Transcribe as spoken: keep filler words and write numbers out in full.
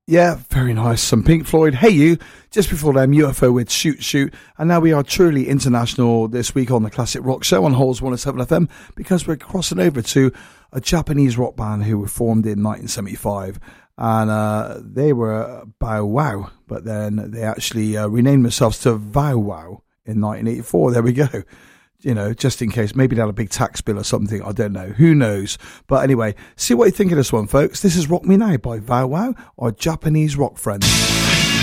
Yeah, very nice. Some Pink Floyd. Hey You. Just before them, U F O with Shoot Shoot. And now we are truly international this week on the Classic Rock Show on Halls one oh seven F M, because we're crossing over to a Japanese rock band who were formed in nineteen seventy-five. And uh, they were Bow Wow, but then they actually uh, renamed themselves to Vow Wow in nineteen eighty-four. There we go. You know, just in case. Maybe they had a big tax bill or something. I don't know. Who knows? But anyway, see what you think of this one, folks. This is Rock Me Now by Vow Wow, our Japanese rock friends.